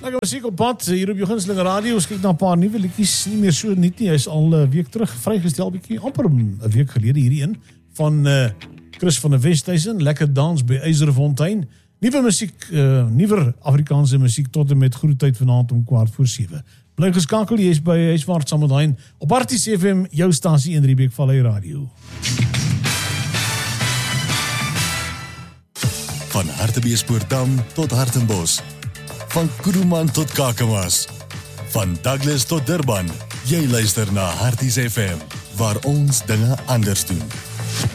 Lekker musiek op pad, hier op jou gunsteling radio. Ons kyk na 'n paar nuwe liedjies, nie meer so nuut nie. Hy is al 'n week terug vrygestel, bietjie amper 'n week gelede hierdie een van Chris van der Westhuizen, Lekker dans by Yzerfontein. Nuwe musiek, nuwer Afrikaanse musiek tot en met groetheid vanaand om 7:15. Bly geskakel, jy is by Huiswaard saam met Hein op Arties FM, jou stasie in Riebeeck-Vallei Radio. Van Hartbeespoortdam tot Hartenbos. Van Kuruman tot Kakamas. Van Douglas tot Durban. Jy luister na Harties FM, waar ons dinge anders doen.